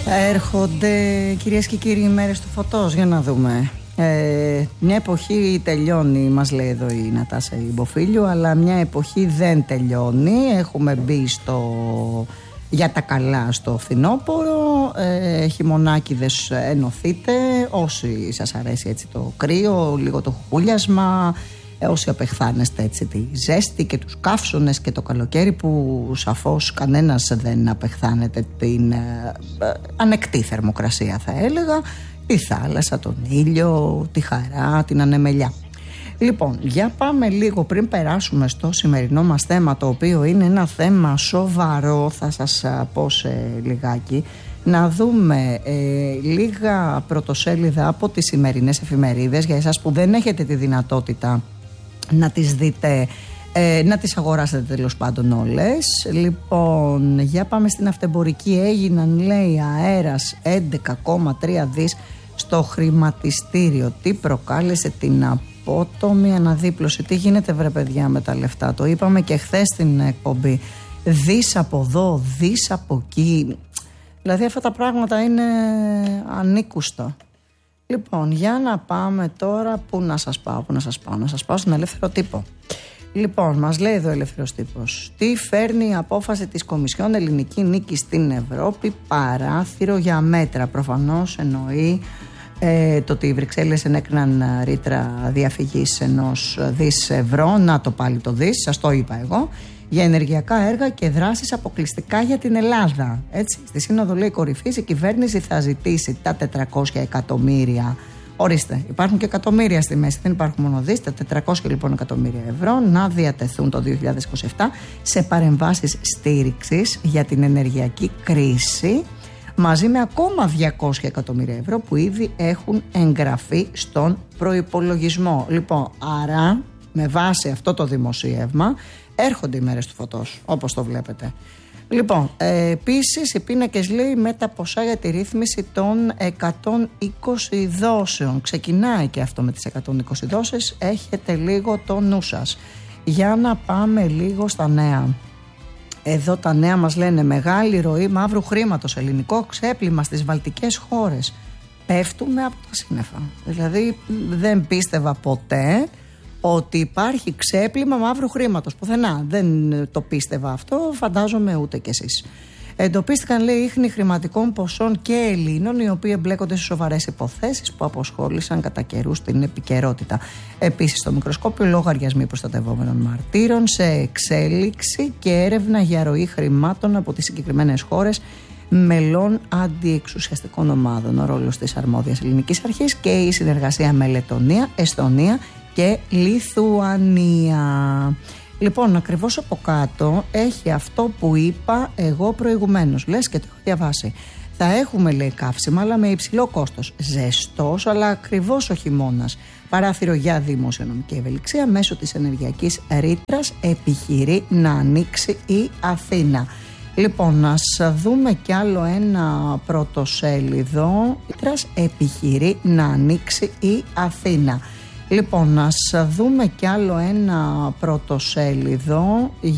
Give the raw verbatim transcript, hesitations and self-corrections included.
Έρχονται, κυρίες και κύριοι, οι μέρες του φωτός. Για να δούμε. Ε, μια εποχή τελειώνει, μας λέει εδώ η Νατάσα η Μποφίλιου, αλλά μια εποχή δεν τελειώνει. Έχουμε μπει στο, για τα καλά στο φθινόπωρο. ε, Χειμωνάκηδες, ενωθείτε. Όσοι σας αρέσει έτσι το κρύο, λίγο το χούλιασμα, ε, όσοι απεχθάνεστε έτσι τη ζέστη και τους καύσονες και το καλοκαίρι, που σαφώς κανένας δεν απεχθάνεται την ε, ε, ανεκτή θερμοκρασία, θα έλεγα, τη θάλασσα, τον ήλιο, τη χαρά, την ανεμελιά. Λοιπόν, για πάμε λίγο πριν περάσουμε στο σημερινό μας θέμα, το οποίο είναι ένα θέμα σοβαρό, θα σας πω σε λιγάκι, να δούμε ε, λίγα πρωτοσέλιδα από τις σημερινές εφημερίδες, για εσάς που δεν έχετε τη δυνατότητα να τις δείτε, ε, να τις αγοράσετε τέλος πάντων όλες. Λοιπόν, για πάμε στην αυτεμπορική. Έγιναν, λέει, αέρας έντεκα κόμμα τρία δις στο χρηματιστήριο. Τι προκάλεσε την απότομη αναδίπλωση? Τι γίνεται, βρε παιδιά, με τα λεφτά? Το είπαμε και χθες στην εκπομπή. Δις από εδώ, δις από εκεί. Δηλαδή αυτά τα πράγματα είναι ανήκουστα. Λοιπόν, για να πάμε τώρα. Πού να σας πάω, πού να σας πάω, να σας πάω στην Ελεύθερο Τύπο. Λοιπόν, μας λέει εδώ ο Ελεύθερος Τύπος. Τι φέρνει η απόφαση της Κομισιόν? Ελληνική νίκη στην Ευρώπη, παράθυρο για μέτρα. Προφανώς εννοεί ε, το ότι οι Βρυξέλλες ενέκριναν ρήτρα διαφυγής ενός δις ευρώ. Να το πάλι το δις, σας το είπα εγώ. Για ενεργειακά έργα και δράσεις αποκλειστικά για την Ελλάδα. Έτσι, στη Σύνοδο, λέει, κορυφής, η κυβέρνηση θα ζητήσει τα τετρακόσια εκατομμύρια. Ορίστε, υπάρχουν και εκατομμύρια στη μέση, δεν υπάρχουν μόνο δις. Τα τετρακόσια λοιπόν εκατομμύρια ευρώ να διατεθούν το δύο χιλιάδες είκοσι επτά σε παρεμβάσεις στήριξης για την ενεργειακή κρίση, μαζί με ακόμα διακόσια εκατομμύρια ευρώ που ήδη έχουν εγγραφεί στον προϋπολογισμό. Λοιπόν, άρα με βάση αυτό το δημοσίευμα έρχονται οι μέρες του φωτός, όπως το βλέπετε. Λοιπόν, ε, επίσης οι πίνακες, λέει, με τα ποσά για τη ρύθμιση των εκατόν είκοσι δόσεων. Ξεκινάει και αυτό με τις εκατόν είκοσι δόσεις, έχετε λίγο το νου σας. Για να πάμε λίγο στα νέα. Εδώ τα νέα μας λένε: μεγάλη ροή μαύρου χρήματος, ελληνικό ξέπλυμα στις βαλτικές χώρες. Πέφτουμε από τα σύννεφα. Δηλαδή δεν πίστευα ποτέ ότι υπάρχει ξέπλυμα μαύρου χρήματος. Πουθενά δεν το πίστευα αυτό, φαντάζομαι ούτε κι εσείς. Εντοπίστηκαν, λέει, ίχνη χρηματικών ποσών και Ελλήνων, οι οποίοι εμπλέκονται σε σοβαρές υποθέσεις που αποσχόλησαν κατά καιρούς την επικαιρότητα. Επίσης, στο μικροσκόπιο, λογαριασμοί προστατευόμενων μαρτύρων σε εξέλιξη και έρευνα για ροή χρημάτων από τις συγκεκριμένες χώρες μελών αντιεξουσιαστικών ομάδων. Ο ρόλος της αρμόδιας ελληνικής αρχής και η συνεργασία με Λεττονία, Εστονία και Λιθουανία. Λοιπόν, ακριβώς από κάτω έχει αυτό που είπα εγώ προηγουμένως. Λες και το έχω διαβάσει. Θα έχουμε, λέει, καύσιμα, αλλά με υψηλό κόστος. Ζεστός, αλλά ακριβώς ο χειμώνας. Παράθυρο για δημοσιονομική ευελιξία μέσω της ενεργειακής ρήτρας επιχειρεί να ανοίξει η Αθήνα. Λοιπόν, να δούμε κι άλλο ένα πρωτοσέλιδο. Ρήτρας επιχειρεί να ανοίξει η Αθήνα. Λοιπόν, να δούμε κι άλλο ένα πρωτοσέλιδο.